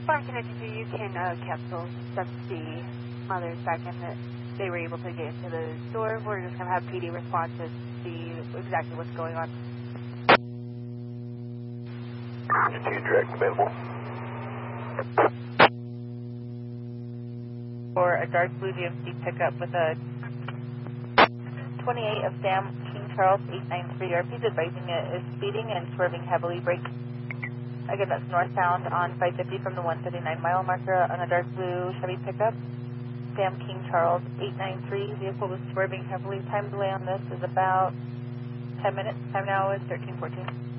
Farm Connected, you can capsule stuff the mothers back in that they were able to get into the door. We're just going to have PD responses to see exactly what's going on. Direct available. For a dark blue GMC pickup with a 28 of Sam King Charles 893 RP's advising it is speeding and swerving heavily. Brake. Again, that's northbound on 550 from the 139-mile marker on a dark blue Chevy pickup. Sam King Charles 893. Vehicle was swerving heavily. Time delay on this is about 10 minutes. Time now is 13:14.